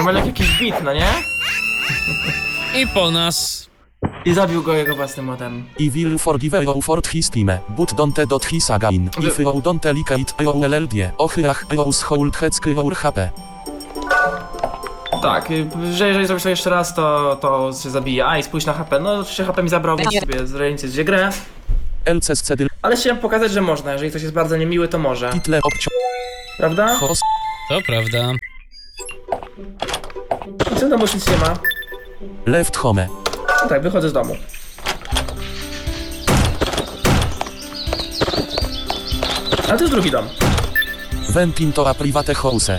Normalnie jak jakiś bit, no nie? I po nas. I zabił go jego własnym młotem. I will forgive you for his time, but don't dot his again. If you don't like it, you LLD, ochyach, you hold heck your HP. Tak, że jeżeli zrobisz to jeszcze raz, to się zabija. A i spójrz na HP. No oczywiście HP mi zabrał, więc sobie zrealizuję grę. LCS cedil, Ale chciałem pokazać, że można. Jeżeli ktoś jest bardzo niemiły, to może. title obcio, Prawda? hos, To prawda. I co w domu już nic nie ma? left home. No tak, wychodzę z domu. Ale to jest drugi dom. Went into a private house.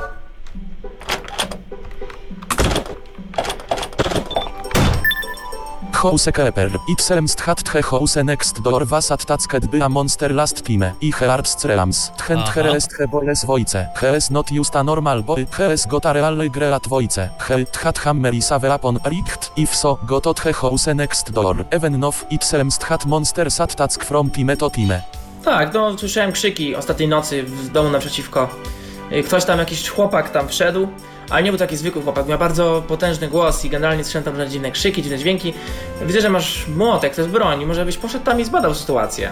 House keeper, it seems that the house next door was attacked by a monster last time. I hearts streams, and Aha. he est he boles voice. He is not just a normal boy, he is got a real great voice. He had hammer is a weapon rigged, if so, got at the house next door. Even though it seems that monsters attack from time to time. Tak, no słyszałem krzyki ostatniej nocy w domu naprzeciwko. Ktoś tam, jakiś chłopak tam wszedł, ale nie był taki zwykły chłopak, miał bardzo potężny głos i generalnie słyszałem tam dziwne krzyki, dziwne dźwięki. Widzę, że masz młotek, to jest broń, może byś poszedł tam i zbadał sytuację.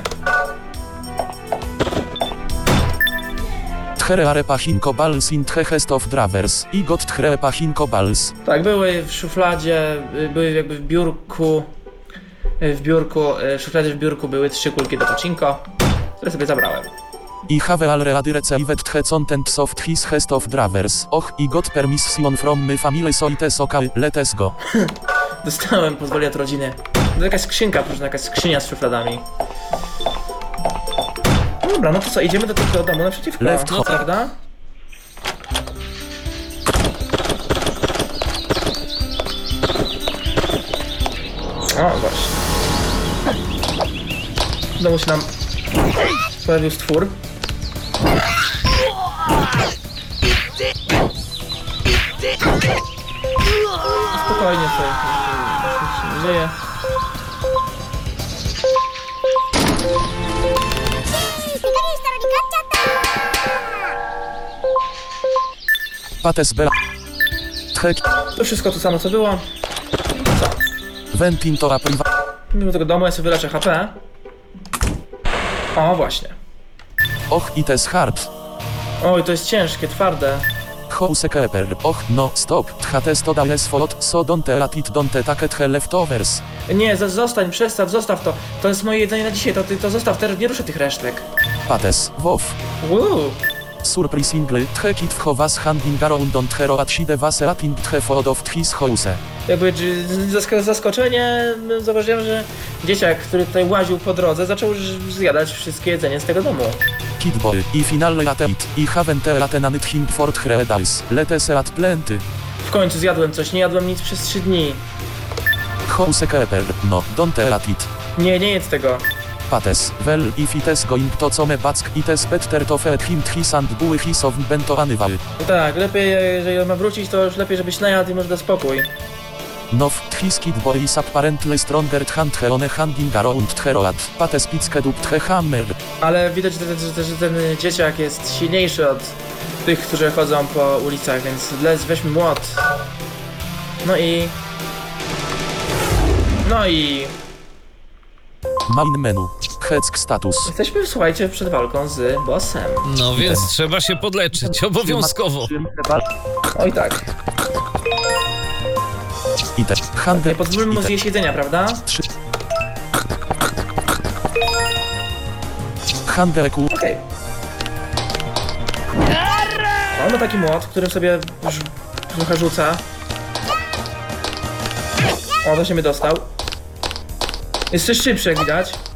Tchere pachinko balls in the chest of dravers. I got tchere pachinko balls. Tak, były w szufladzie, były jakby w biurku, w szufladzie w biurku były 3 kulki do pocinko, które sobie zabrałem. I have already received the contents of his chest of dravers. Och, I got permission from my family so it is okay, let's go. Dostałem pozwolenie od rodziny. To jakaś skrzynka, próżna jakaś skrzynia z szufladami. No dobra, no to co, idziemy do tego domu naprzeciwko, Left no, hop. prawda? O, właśnie. W domu się nam pojawił stwór. Spokojnie sobie, nic się nie dzieje. Pates bela. Tchek, To wszystko to samo co było. Co? went into a private. Mimo tego domu ja sobie wyleczę HP. O, właśnie. Och, it is hard. Oj, to jest ciężkie, twarde. House keeper. Och, no, stop. Tchates to dales folot, so don't let it don't take the leftovers. Nie, zostań, przestaw, zostaw to. To jest moje jedzenie na dzisiaj, to zostaw, teraz nie ruszę tych resztek. Pates, wow. Uuu. Surprisingly, tchekit w was handing around on hero at side was rating the food of his house. Jakby zaskoczenie, zauważyłem, że dzieciak, który tutaj łaził po drodze, zaczął zjadać wszystkie jedzenie z tego domu. Kid boy, I finally ate it, I haven't eaten him for 3 days. Let's eat plenty. W końcu zjadłem coś, nie jadłem nic przez 3 dni. House keeper, no, don't eat it. Nie, nie jedz tego. Pates, well, if it is going to some back, it is better to feed him his and buły his of bento anyval. Tak, lepiej, jeżeli on ma wrócić, to już lepiej, żebyś najadł i może da spokój. No, his kid boy is apparently stronger hand he one handing around the road. Pates picked up the hammer. Ale widać, że ten dzieciak jest silniejszy od tych, którzy chodzą po ulicach, więc weźmy młot. No i... Main menu. Heck status. Jesteśmy, słuchajcie, przed walką z bossem. No więc trzeba się podleczyć, obowiązkowo. Oj tak. I te handel. Nie pozwólmy mu zjeść jedzenia, prawda? 3. Handel ku. Okej. Mamy taki młot, którym sobie już trochę rzuca. O, to się mnie dostał. Jest też szybszy, jak widać.